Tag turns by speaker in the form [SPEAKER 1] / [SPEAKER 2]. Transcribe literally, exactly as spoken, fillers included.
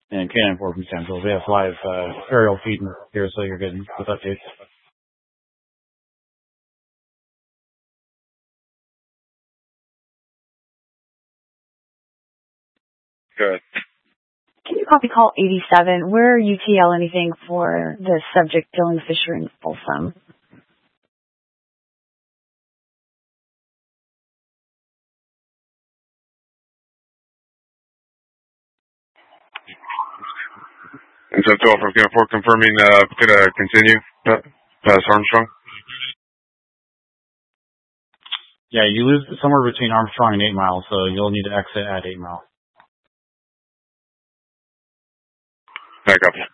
[SPEAKER 1] and K nine four from Central. We have live uh, aerial feed here, so you're good with updates.
[SPEAKER 2] Good.
[SPEAKER 3] Can you copy call eighty-seven? Where U T L anything for the subject Dylan Fisher in Folsom?
[SPEAKER 2] And so twelve from Camp four confirming uh gonna continue past Armstrong.
[SPEAKER 1] Yeah, you lose somewhere between Armstrong and eight miles, so you'll need to exit at eight miles.
[SPEAKER 2] Back up.